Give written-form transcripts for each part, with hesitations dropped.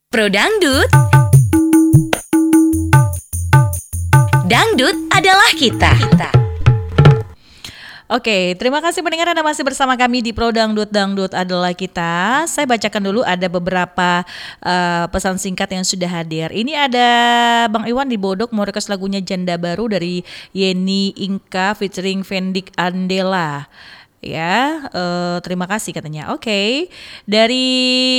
Pro Dangdut, Dangdut adalah kita. Oke, terima kasih pendengar Anda masih bersama kami di Pro Dangdut, Dangdut adalah kita. Saya bacakan dulu ada beberapa pesan singkat yang sudah hadir. Ini ada Bang Iwan di Bodok mau request lagunya Janda Baru dari Yeni Inka featuring Fendik Andela. Ya, terima kasih katanya. Oke, dari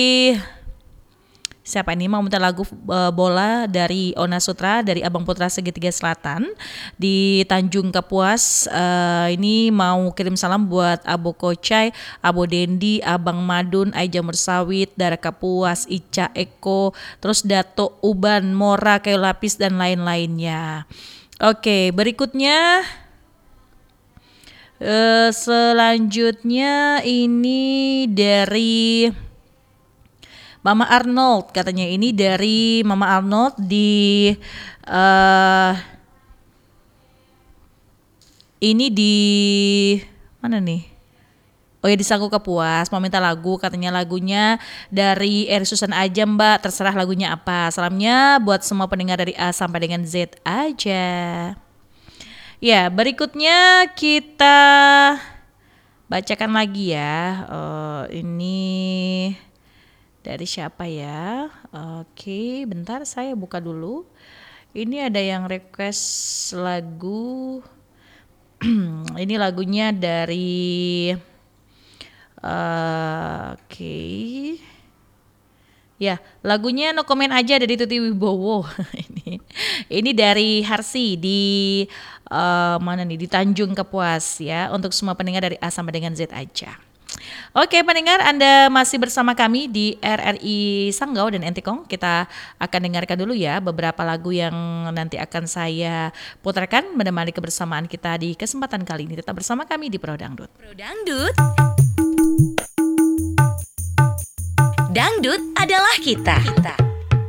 siapa ini mau minta lagu bola dari Ona Sutra dari Abang Putra Segitiga Selatan di Tanjung Kapuas. Ini mau kirim salam buat Abo Kocai, Abo Dendi, Abang Madun, Ai Jamur Sawit, Dara Kapuas, Ica Eko, terus Dato Uban, Mora, Kayu Lapis dan lain-lainnya. Oke, berikutnya selanjutnya ini dari Mama Arnold, katanya ini dari Mama Arnold ini di mana nih? Oh ya, di Sangku Kapuas, mau minta lagu, katanya lagunya dari Eri Susan aja Mbak, terserah lagunya apa. Salamnya buat semua pendengar dari A sampai dengan Z aja. Ya, berikutnya kita bacakan lagi ya. Ini dari siapa ya? Oke, bentar saya buka dulu. Ini ada yang request lagu. Ini lagunya dari oke. Ya, lagunya No Comment aja dari Tuti Wibowo. ini dari Harsi di mana nih? Di Tanjung Kapuas ya. Untuk semua pendengar dari A sampai dengan Z aja. Oke pendengar, Anda masih bersama kami di RRI Sanggau dan Entikong. Kita akan dengarkan dulu ya beberapa lagu yang nanti akan saya putarkan menemani kebersamaan kita di kesempatan kali ini. Tetap bersama kami di Pro Dangdut. Pro Dangdut, Dangdut adalah kita.